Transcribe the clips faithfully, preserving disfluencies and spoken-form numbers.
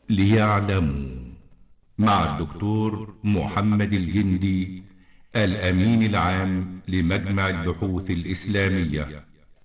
ليعلموا، مع الدكتور محمد الجندي، الأمين العام لمجمع البحوث الإسلامية.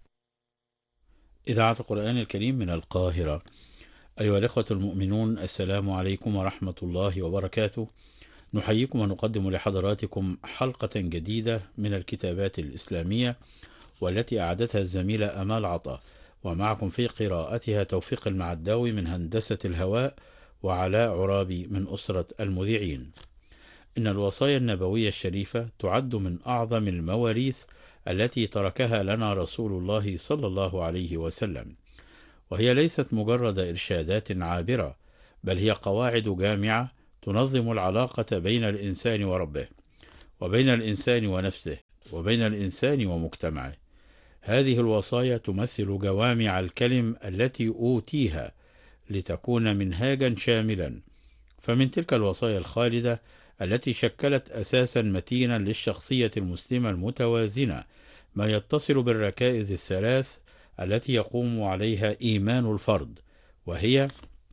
إذاعة القرآن الكريم من القاهرة. أيها الإخوة المؤمنون، السلام عليكم ورحمة الله وبركاته. نحييكم ونقدم لحضراتكم حلقة جديدة من الكتابات الإسلامية، والتي أعدتها الزميلة أمال عطا، ومعكم في قراءتها توفيق المعداوي من هندسة الهواء، وعلاء عرابي من أسرة المذيعين. إن الوصايا النبوية الشريفة تعد من أعظم المواريث التي تركها لنا رسول الله صلى الله عليه وسلم، وهي ليست مجرد إرشادات عابرة، بل هي قواعد جامعة تنظم العلاقة بين الإنسان وربه، وبين الإنسان ونفسه، وبين الإنسان ومجتمعه. هذه الوصايا تمثل جوامع الكلم التي أوتيها لتكون منهاجا شاملا. فمن تلك الوصايا الخالدة التي شكلت أساسا متينا للشخصية المسلمة المتوازنة ما يتصل بالركائز الثلاث التي يقوم عليها إيمان الفرد، وهي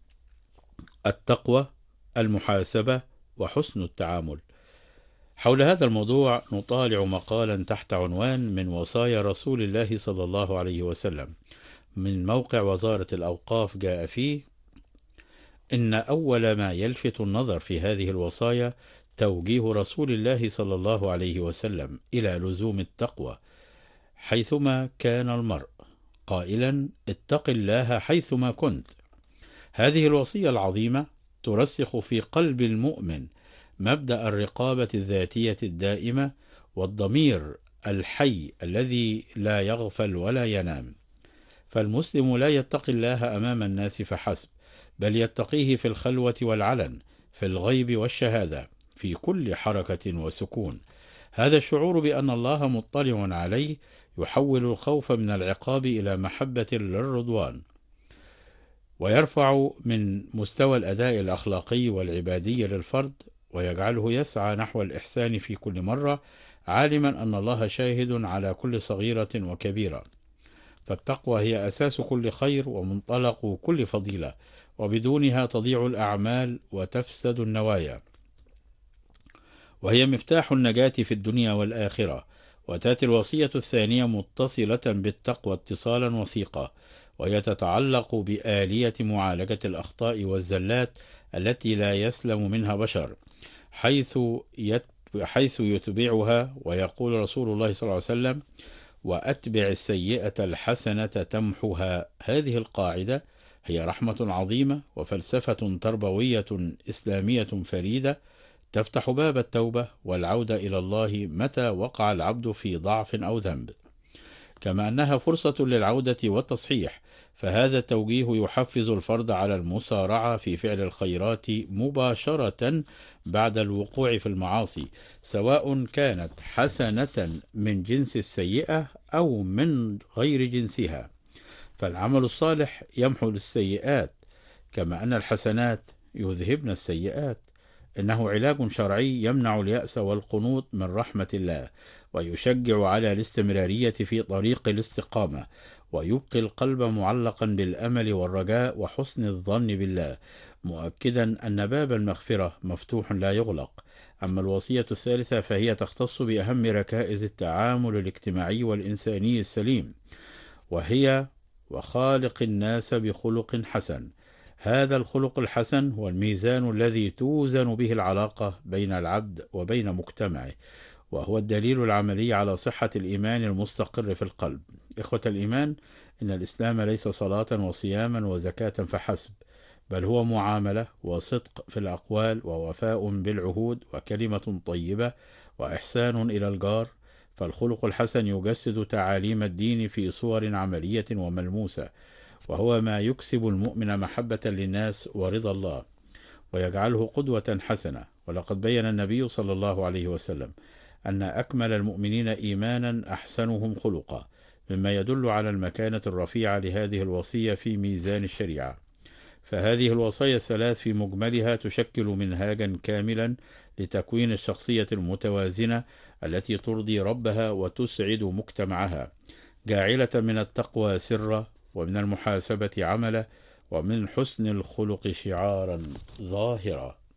التقوى، المحاسبة، وحسن التعامل. حول هذا الموضوع نطالع مقالا تحت عنوان من وصايا رسول الله صلى الله عليه وسلم من موقع وزارة الأوقاف. جاء فيه: إن أول ما يلفت النظر في هذه الوصايا توجيه رسول الله صلى الله عليه وسلم إلى لزوم التقوى حيثما كان المرء، قائلا: اتق الله حيثما كنت. هذه الوصية العظيمة ترسخ في قلب المؤمن مبدأ الرقابة الذاتية الدائمة، والضمير الحي الذي لا يغفل ولا ينام. فالمسلم لا يتقي الله أمام الناس فحسب، بل يتقيه في الخلوة والعلن، في الغيب والشهادة، في كل حركة وسكون. هذا الشعور بأن الله مطلع عليه يحول الخوف من العقاب إلى محبة للرضوان، ويرفع من مستوى الأداء الأخلاقي والعبادي للفرد، ويجعله يسعى نحو الإحسان في كل مرة، عالما أن الله شاهد على كل صغيرة وكبيرة. فالتقوى هي أساس كل خير ومنطلق كل فضيلة، وبدونها تضيع الأعمال وتفسد النوايا، وهي مفتاح النجاة في الدنيا والآخرة. وتأتي الوصية الثانية متصلة بالتقوى اتصالا وثيقا، وهي تتعلق بآلية معالجة الأخطاء والزلات التي لا يسلم منها بشر، حيث يت... حيث يتبعها. ويقول رسول الله صلى الله عليه وسلم: وأتبع السيئة الحسنة تمحها. هذه القاعدة هي رحمة عظيمة وفلسفة تربوية إسلامية فريدة، تفتح باب التوبة والعودة إلى الله متى وقع العبد في ضعف أو ذنب، كما أنها فرصة للعودة والتصحيح. فهذا التوجيه يحفز الفرد على المسارعة في فعل الخيرات مباشرة بعد الوقوع في المعاصي، سواء كانت حسنة من جنس السيئة أو من غير جنسها. فالعمل الصالح يمحو السيئات، كما أن الحسنات يذهبن السيئات. إنه علاج شرعي يمنع اليأس والقنوط من رحمة الله، ويشجع على الاستمرارية في طريق الاستقامة، ويبقي القلب معلقا بالأمل والرجاء وحسن الظن بالله، مؤكدا أن باب المغفرة مفتوح لا يغلق. أما الوصية الثالثة فهي تختص بأهم ركائز التعامل الاجتماعي والإنساني السليم، وهي: وخالق الناس بخلق حسن. هذا الخلق الحسن هو الميزان الذي توزن به العلاقة بين العبد وبين مجتمعه، وهو الدليل العملي على صحة الإيمان المستقر في القلب. إخوة الإيمان، إن الإسلام ليس صلاة وصياما وزكاة فحسب، بل هو معاملة وصدق في الأقوال، ووفاء بالعهود، وكلمة طيبة، وإحسان إلى الجار. فالخلق الحسن يجسد تعاليم الدين في صور عملية وملموسة، وهو ما يكسب المؤمن محبة للناس ورضا الله، ويجعله قدوة حسنة. ولقد بين النبي صلى الله عليه وسلم أن أكمل المؤمنين إيمانا أحسنهم خلقا، مما يدل على المكانة الرفيعة لهذه الوصية في ميزان الشريعة. فهذه الوصايا الثلاث في مجملها تشكل منهاجا كاملا لتكوين الشخصية المتوازنة التي ترضي ربها وتسعد مجتمعها، جاعلة من التقوى سرا، ومن المحاسبة عملا، ومن حسن الخلق شعارا ظاهرا.